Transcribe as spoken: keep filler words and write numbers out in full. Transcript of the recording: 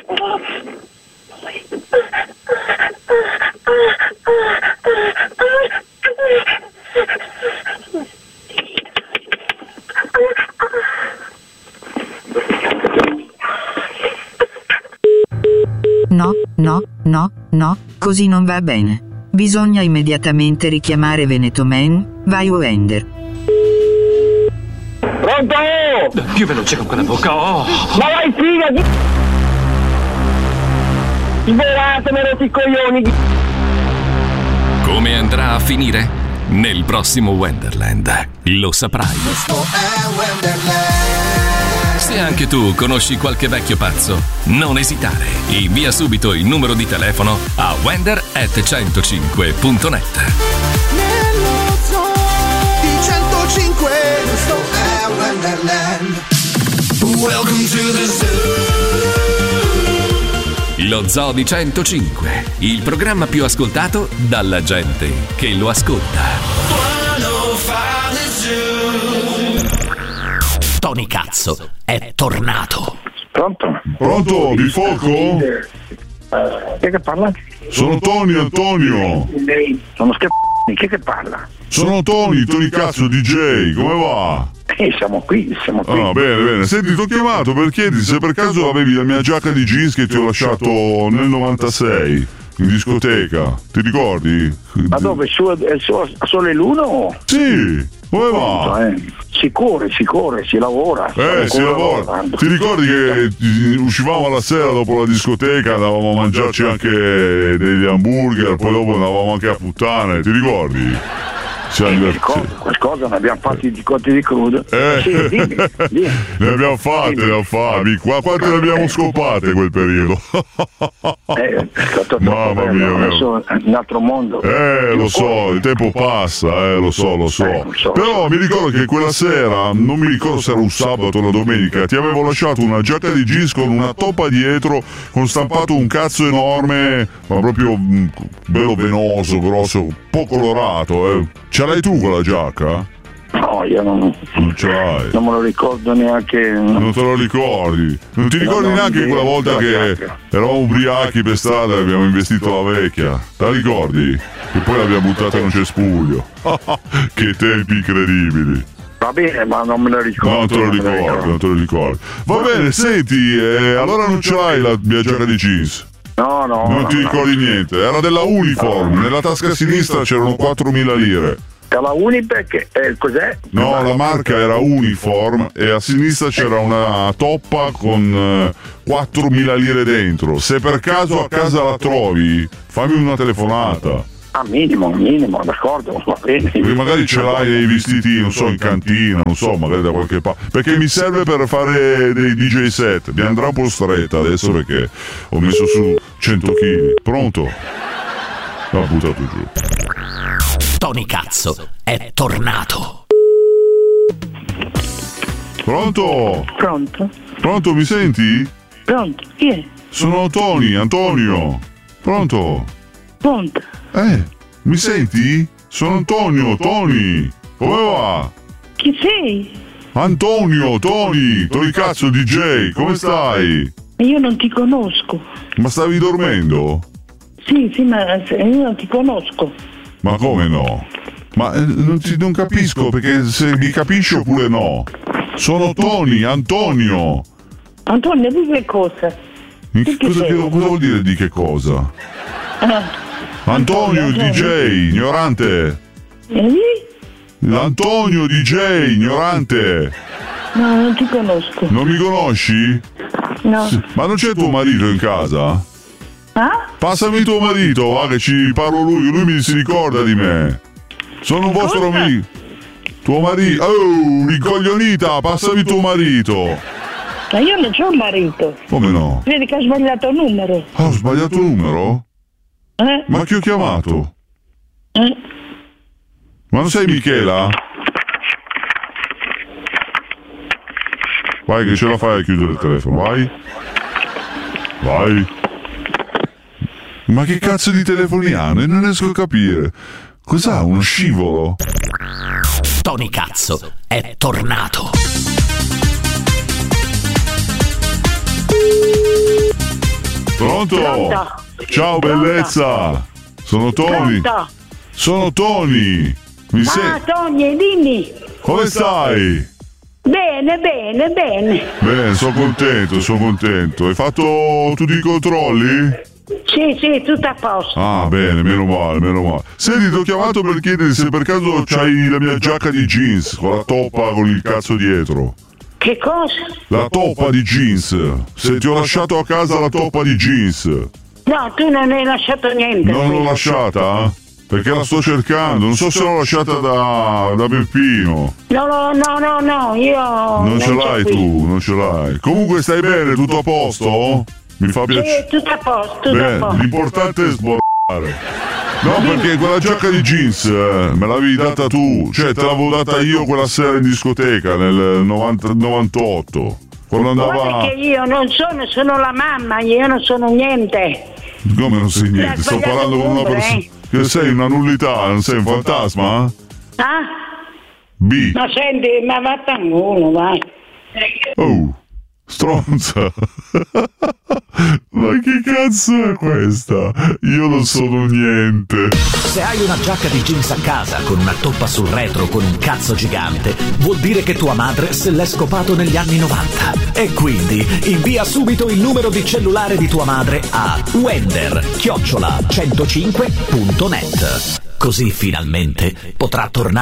No, no, no, no, così non va bene. Bisogna immediatamente richiamare Veneto Man. Vai Wender. Pronto? Più veloce con quella bocca, oh! Ma vai figa di... Svolatemelo i coglioni. Come andrà a finire? Nel prossimo Wonderland lo saprai. Questo è Wonderland. Se anche tu conosci qualche vecchio pazzo, non esitare. Invia subito il numero di telefono a wender at centocinque punto net. Nello zoo di centocinque. Questo è Wonderland. Welcome to the zoo. Lo Zoo di centocinque, il programma più ascoltato dalla gente che lo ascolta. Tony Cazzo è tornato. Pronto? Pronto, Bifoco? Chi è che parla? Sono Tony Antonio. Sono scherzi, chi è che parla? Sono Tony, Tony Cazzo D J, come va? Eh, siamo qui, siamo qui. Ah, bene, bene. Senti, ti ho chiamato per chiederti se per caso avevi la mia giacca di jeans che ti ho lasciato nel novantasei in discoteca. Ti ricordi? Ma dove? Su, è su, a Sole l'uno? Sì, come va? Eh, si corre, si corre, si lavora. Eh, si lavora. Lavorando. Ti ricordi che uscivamo alla sera dopo la discoteca, andavamo a mangiarci anche degli hamburger, poi dopo andavamo anche a puttane, ti ricordi? Eh, qualcosa, qualcosa ne abbiamo fatti di cotti di crudo. Eh. Sì, dimmi, dimmi. Ne abbiamo fatte, ne abbiamo fatte. Qua, quante ne abbiamo scopate quel periodo? Eh, è stato Mamma mia, adesso è un altro mondo. Eh, lo so, il tempo passa, eh, lo so, lo so. Eh, lo so. Però mi ricordo che quella sera, non mi ricordo se era un sabato o una domenica, ti avevo lasciato una giacca di jeans con una toppa dietro, con stampato un cazzo enorme, ma proprio mh, bello venoso, grosso, un po' colorato, eh. Ce l'hai tu quella giacca? No, io non, Non ce l'hai. non me lo ricordo neanche. Non te lo ricordi? Non ti ricordi No, no, neanche non quella mi volta ricordo la che giacca. eravamo ubriachi per strada e abbiamo investito la vecchia? Te la ricordi? E poi l'abbiamo buttata in un cespuglio. Che tempi incredibili. Va bene, ma non me lo ricordo. No, non te lo non me ricordi, non te lo ricordi. Va bene, senti, eh, allora non ce l'hai la mia giacca di jeans? No, no. Non no, ti no. ricordi niente? Era della Uniform, nella tasca sinistra c'erano quattromila lire. La Unipec, eh, cos'è? No, la marca era Uniform e a sinistra c'era una toppa con eh, quattromila lire dentro. Se per caso a casa la trovi, fammi una telefonata. Ah, minimo, minimo, d'accordo, va bene. Perché magari ce l'hai nei vestiti, non so, in cantina, non so, magari da qualche parte. Perché mi serve per fare dei D J set. Mi andrà un po' stretta adesso perché ho messo su cento chili. Pronto? L'ho buttato giù. Tony Cazzo è tornato. Pronto? Pronto? Pronto, mi senti? Pronto? Chi è? Sono Tony, Antonio. Pronto? Pronto? Eh, mi senti? Sono Antonio, Tony. Come va? Chi sei? Antonio, Tony, Tony Cazzo D J, come stai? Io non ti conosco. Ma stavi dormendo? Sì, sì, ma se- io non ti conosco. Ma come no? Ma eh, non, ti, non capisco perché se mi capisci oppure no. Sono Tony, Antonio. Antonio, di che cosa? In- Di che cosa, sei? che- cosa vuol dire di che cosa? Ah, Antonio D J, ignorante. e lì? L'Antonio D J, ignorante. No, non ti conosco. Non mi conosci? No. Ma non c'è tuo marito in casa? Ah? Passami tuo marito, va che ci parlo lui, lui mi si ricorda di me. Sono un vostro Cosa? amico. Tuo marito. Oh, ricoglionita, passami tuo marito. Ma io non c'ho un marito. Come no? Vedi che ho sbagliato il numero. Ah, ho sbagliato il numero? Eh? Ma chi ho chiamato? Eh? Ma non sei Michela? Vai che ce la fai a chiudere il telefono, vai. Vai. Ma che cazzo di telefoni hanno? Non riesco a capire. Cos'ha, uno scivolo? Tony Cazzo è tornato. Pronto? Pronto? Ciao bellezza. Sono Tony. Pronto? Sono Tony. Mi Ah, sei? Tony, dimmi. Come stai? Bene, bene, bene. Bene, sono contento, sono contento. Hai fatto tutti i controlli? Sì, sì, tutto a posto. Ah, bene, meno male, meno male. Senti, ti ho chiamato per chiedere se per caso c'hai la mia giacca di jeans con la toppa con il cazzo dietro. Che cosa? La toppa di jeans. Se ti ho lasciato a casa la toppa di jeans. No, tu non hai lasciato niente. Non l'ho qui. lasciata? Perché la sto cercando. Non so se l'ho lasciata da, da Peppino. No, no, no, no, no, io... Non ce c'ho l'hai qui. tu, non ce l'hai. Comunque stai bene, tutto a posto? Mi fa piacere. Sì, tutto a posto, tutto Beh, a posto. l'importante è sborrare. No, perché quella giacca di jeans eh, me l'avevi data tu. Cioè, te l'avevo data io quella sera in discoteca nel novanta, novantotto. Quando Guarda andava... che io non sono, sono la mamma, io non sono niente. Come non sei niente? Sto sbagliato parlando con una numero, persona... eh. Che sei una nullità, non sei un fantasma? Ah? B. Ma senti, ma vaffanculo, vai. Oh, stronza. Ma che cazzo è questa? Io non sono niente. Se hai una giacca di jeans a casa con una toppa sul retro con un cazzo gigante, vuol dire che tua madre se l'è scopato negli anni novanta. E quindi invia subito il numero di cellulare di tua madre a wender chiocciola centocinque punto net. Così finalmente potrà tornare